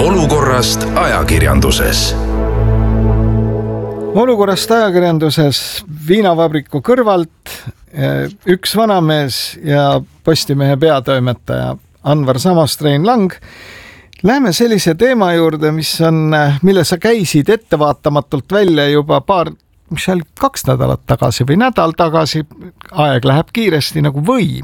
Olukorrast ajakirjanduses. Olukorrast ajakirjanduses Viinavabriku kõrvalt üks vanamees ja Postimehe peatoimetaja Anvar Samost, Rein Lang. Läheme sellise teema juurde, mille sa käisid ettevaatamatult välja juba 2 nädalat tagasi või nädal tagasi. Aeg läheb kiiresti, nagu võim.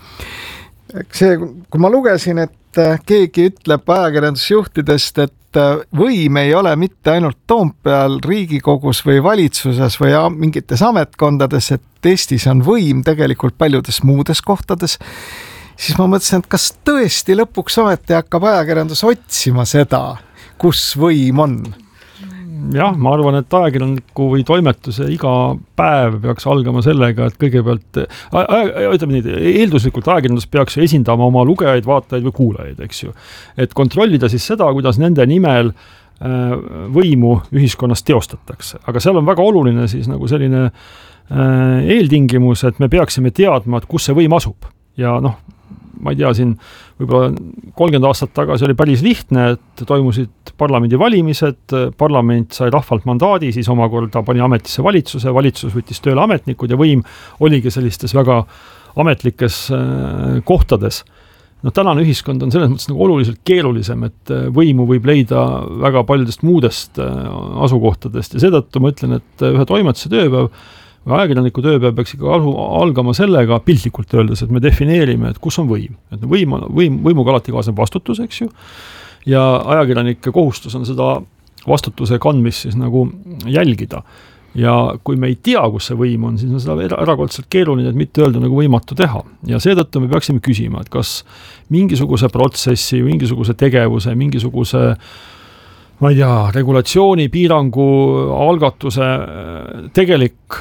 Kui ma lugesin, et keegi ütleb ajakirjandusjuhtidest, et võim ei ole mitte ainult Toompeal, Riigikogus või valitsuses või mingites ametkondades, et Eestis on võim tegelikult paljudes muudes kohtades, siis ma mõtlesin, et kas tõesti lõpuks ometi hakkab ajakirjandus otsima seda, kus võim on? Jah, ma arvan, et ajakirjaniku või toimetuse iga päev peaks algama sellega, et kõigepealt, eelduslikult ajakirjandus peaks ju esindama oma lugejaid, vaatajaid või kuulajaid, eks ju. Et kontrollida siis seda, kuidas nende nimel võimu ühiskonnas teostatakse. Aga seal on väga oluline siis nagu selline eeltingimus, et me peaksime teadma, et kus see võim asub. Ja ma ei tea, siin võib-olla 30 aastat tagasi oli päris lihtne, et toimusid parlamendi valimised, parlament sai rahvalt mandaadi, siis omakorda pani ametisse valitsus võttis tööle ametnikud ja võim oligi sellistes väga ametlikes kohtades. Tänane ühiskond on selles mõttes nagu oluliselt keerulisem, et võimu võib leida väga paljudest muudest asukohtadest ja seetõttu ma ütlen, et ühe toimetuse tööpäev või ajakirjaniku tööpäev peaks ikka algama sellega piltlikult öeldes, et me defineerime, et kus on võim. Et võimuga alati kaasneb vastutus, eks ju, ja ajakirjanike kohustus on seda vastutuse kandmist siis nagu jälgida. Ja kui me ei tea, kus see võim on, siis on seda erakordselt keeruline, et mitte öelda nagu võimatu teha. Ja seetõttu me peaksime küsima, et kas mingisuguse protsessi, mingisuguse tegevuse, mingisuguse ma ei tea, regulatsiooni, piirangu, algatuse tegelik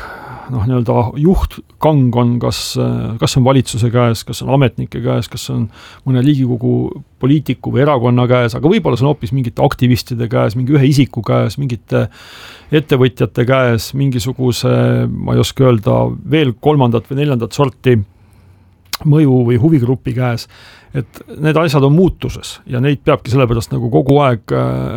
juhtkang on, kas on valitsuse käes, kas on ametnike käes, kas on mõne Riigikogu poliitiku või erakonna käes, aga võib-olla see on hoopis mingite aktivistide käes, mingi ühe isiku käes, mingite ettevõtjate käes, mingisuguse, ma ei oska öelda, veel 3. või 4. sorti mõju või huvigrupi käes. Et need asjad on muutuses ja neid peabki sellepärast nagu kogu aeg